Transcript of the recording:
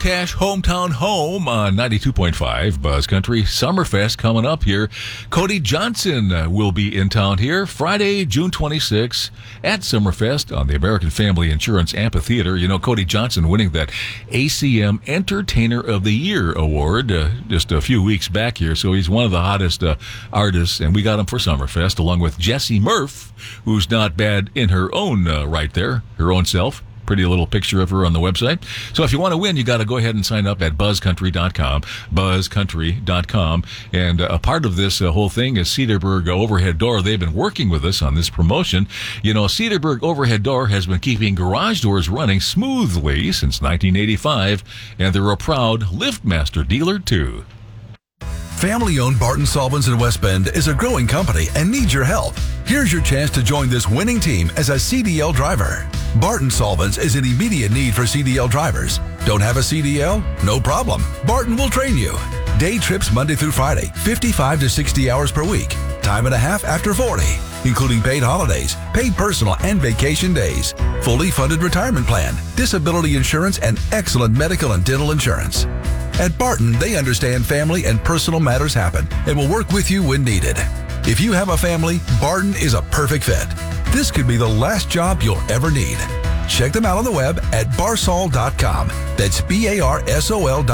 Cash Hometown Home on 92.5 Buzz Country. Summerfest coming up here. Cody Johnson will be in town here Friday, June 26th at Summerfest on the American Family Insurance Amphitheater. You know, Cody Johnson winning that ACM Entertainer of the Year award just a few weeks back here. So he's one of the hottest artists, and we got him for Summerfest along with Jessie Murph, who's not bad in her own right there, her own self. Pretty little picture of her on the website. So if you want to win, you got to go ahead and sign up at buzzcountry.com, buzzcountry.com. And a part of this whole thing is Cedarburg Overhead Door. They've been working with us on this promotion. You know, Cedarburg Overhead Door has been keeping garage doors running smoothly since 1985, and they're a proud LiftMaster dealer, too. Family-owned Barton Solvents in West Bend is a growing company and needs your help. Here's your chance to join this winning team as a CDL driver. Barton Solvents is in immediate need for CDL drivers. Don't have a CDL? No problem. Barton will train you. Day trips Monday through Friday, 55 to 60 hours per week. Time and a half after 40, including paid holidays, paid personal and vacation days, fully funded retirement plan, disability insurance, and excellent medical and dental insurance. At Barton, they understand family and personal matters happen and will work with you when needed. If you have a family, Barton is a perfect fit. This could be the last job you'll ever need. Check them out on the web at barsol.com. That's BARSOL.com.